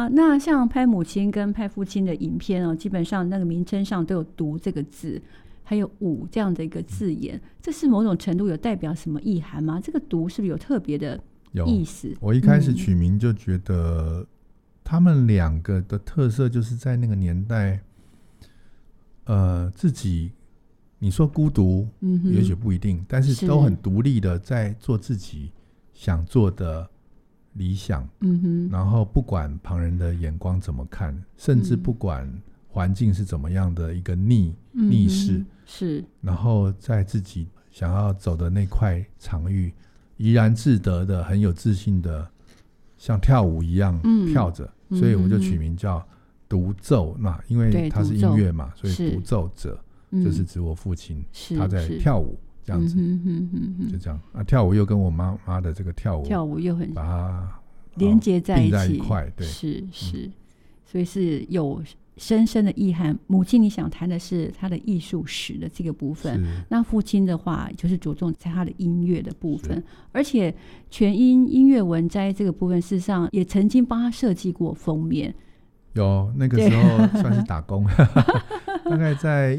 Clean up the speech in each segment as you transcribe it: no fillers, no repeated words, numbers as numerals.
啊，那像拍母亲跟拍父亲的影片哦，基本上那个名称上都有读这个字，还有武这样的一个字眼，这是某种程度有代表什么意涵吗？这个读是不是有特别的意思？ 我一开始取名就觉得他们两个的特色就是在那个年代自己你说孤独也许不一定，但是都很独立的在做自己想做的理想，然后不管旁人的眼光怎么看，甚至不管环境是怎么样的一个逆势， 是，然后在自己想要走的那块场域怡然自得的很有自信的像跳舞一样跳着，所以我就取名叫独奏，那因为它是音乐嘛，所以独奏者就是指我父亲，他在跳舞这样子，就这样啊，跳舞又跟我妈妈的这个跳舞又很把它连接在一起， 并在一块，对， 是，所以是有深深的意涵。母亲你想谈的是他的艺术史的这个部分，那父亲的话就是着重在他的音乐的部分，而且全音音乐文摘这个部分事实上也曾经帮他设计过封面， 有那个时候算是打工大概在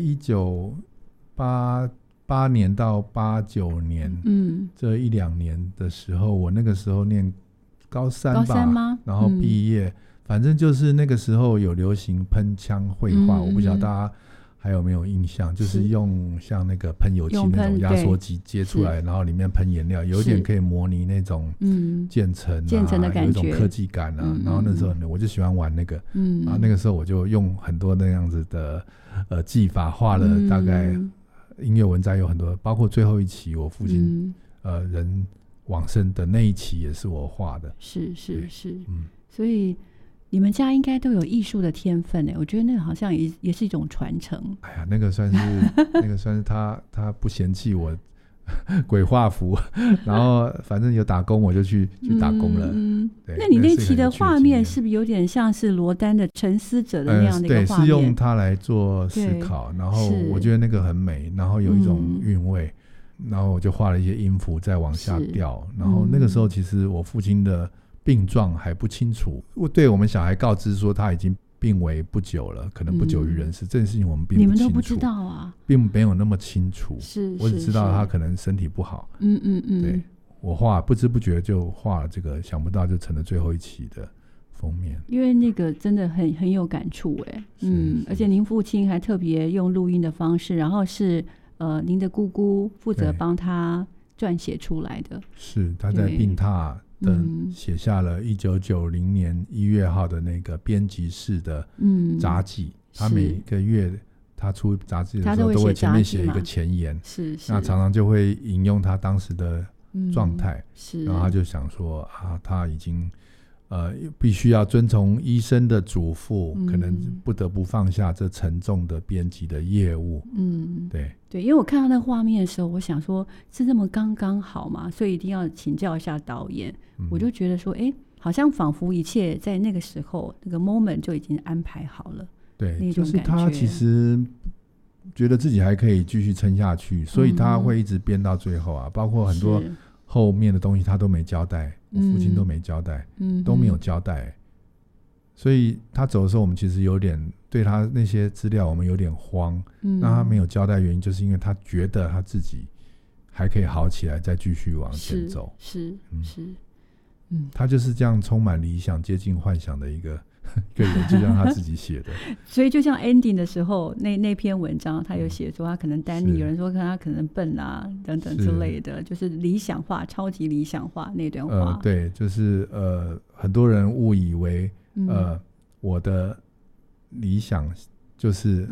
1988年到89年这一两年的时候，我那个时候念高三吗？然后毕业，反正就是那个时候有流行喷枪绘画，我不晓得大家还有没有印象，就是用像那个喷油漆那种压缩机接出来，然后里面喷颜料，有点可以模拟那种渐层的感觉， 有一种科技感啊。然后那时候我就喜欢玩那个，然后那个时候我就用很多那样子的技法画了大概音乐文摘有很多，包括最后一期我父亲人往生的那一期也是我画的， 是，所以你们家应该都有艺术的天分耶，我觉得那个好像也是一种传承。 哎呀，那个算是他不嫌弃我鬼画符，然后反正有打工我就去打工了。 那你那期的画面是不是有点像是罗丹的沉思者的那样的一个画面？ 对，是用它来做思考，然后我觉得那个很美，然后有一种韵味，然后我就画了一些音符再往下掉，然后那个时候其实我父亲的病状还不清楚，对我们小孩告知说他已经病危不久了，可能不久于人世，这件事情我们并不清楚， 你们都不知道啊， 并没有那么清楚，我只知道他可能身体不好。对，我画不知不觉就画了这个，想不到就成了最后一期的封面， 因为那个真的很有感触哎，而且您父亲还特别用录音的方式，然后是您的姑姑负责帮他撰写出来的， 是他在病榻写下了1990年1月号的那个编辑室的札记，他每个月他出杂志的时候都会前面写一个前言，那常常就会引用他当时的状态，然后他就想说啊，他已经必须要遵从医生的嘱咐，可能不得不放下这沉重的编辑的业务。对， 因为我看到那个画面的时候，我想说是这么刚刚好嘛，所以一定要请教一下导演。我就觉得说好像仿佛一切在那个时候那个 moment 就已经安排好了。 对，就是他其实觉得自己还可以继续撑下去，所以他会一直编到最后啊，包括很多后面的东西他都没交代，我父亲都没交代，都没有交代，所以他走的时候我们其实有点对他那些资料我们有点慌，那他没有交代原因就是因为他觉得他自己还可以好起来再继续往前走，是他就是这样充满理想接近幻想的一个人，就像他自己写的所以就像 ending 的时候那篇文章他有写说他可能单逆，有人说他可能笨啊等等之类的，就是理想化超级理想化那段话， 对，就是很多人误以为我的理想就是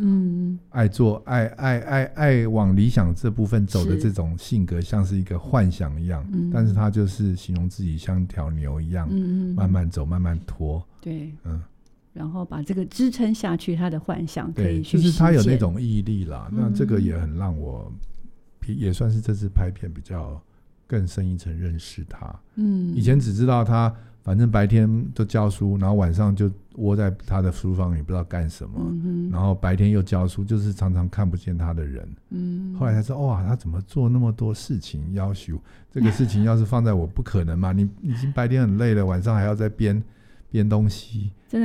爱往理想这部分走的这种性格像是一个幻想一样，但是他就是形容自己像条牛一样，慢慢走慢慢拖， 对，然后把这个支撑下去，他的幻想可以去实现， 就是他有那种毅力啦，那这个也很让我也算是这次拍片比较更深一层认识他。以前只知道他反正白天都教书，然后晚上就窝在他的书房也不知道干什么，然后白天又教书，就是常常看不见他的人。后来才知道哇，他怎么做那么多事情，要求这个事情要是放在我不可能嘛，你已经白天很累了，晚上还要再编东西，真的